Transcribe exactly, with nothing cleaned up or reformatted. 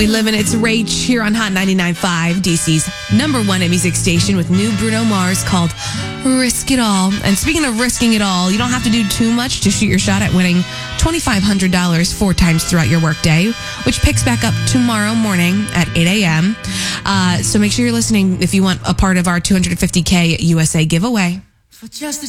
We live in It's Rach here on Hot ninety-nine point five, D C's number one music station, with new Bruno Mars called Risk It All. And speaking of risking it all, you don't have to do too much to shoot your shot at winning twenty-five hundred dollars four times throughout your workday, which picks back up tomorrow morning at eight a.m. Uh, so make sure you're listening if you want a part of our two hundred fifty K U S A giveaway. For just the